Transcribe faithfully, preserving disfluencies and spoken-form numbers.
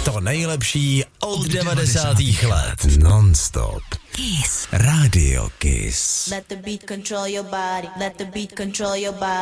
To nejlepší od devadesátých let. Non-stop. Kiss. Radio Kiss. Let the beat control your body. Let the beat control your body.